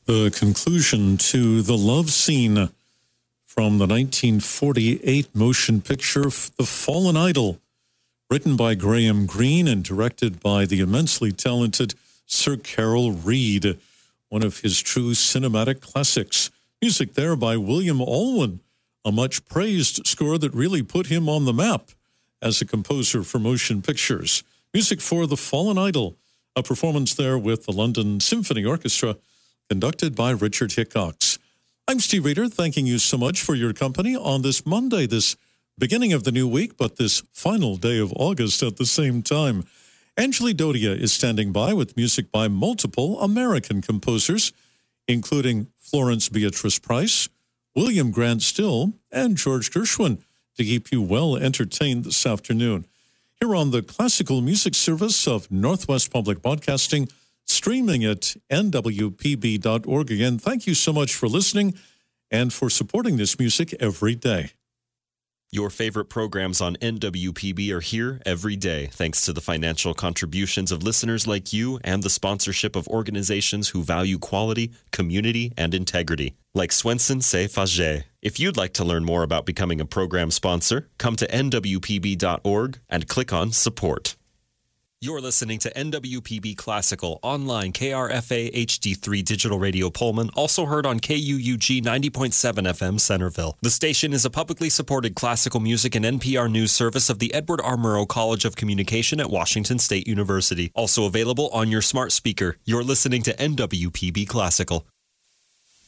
The conclusion to The Love Scene from the 1948 motion picture The Fallen Idol, written by Graham Greene and directed by the immensely talented Sir Carol Reed, one of his true cinematic classics. Music there by William Alwyn, a much-praised score that really put him on the map as a composer for motion pictures. Music for The Fallen Idol, a performance there with the London Symphony Orchestra, conducted by Richard Hickox. I'm Steve Reeder, thanking you so much for your company on this Monday, this beginning of the new week, but this final day of August at the same time. Angeli Dodia is standing by with music by multiple American composers, including Florence Beatrice Price, William Grant Still, and George Gershwin, to keep you well entertained this afternoon. Here on the Classical Music Service of Northwest Public Broadcasting, streaming at nwpb.org. Again, thank you so much for listening and for supporting this music every day. Your favorite programs on NWPB are here every day, thanks to the financial contributions of listeners like you and the sponsorship of organizations who value quality, community, and integrity, like Swenson C'est Faget. If you'd like to learn more about becoming a program sponsor, come to nwpb.org and click on Support. You're listening to NWPB Classical online KRFA HD3 digital radio Pullman, also heard on KUUG 90.7 FM Centerville. The station is a publicly supported classical music and NPR news service of the Edward R. Murrow College of Communication at Washington State University. Also available on your smart speaker. You're listening to NWPB Classical.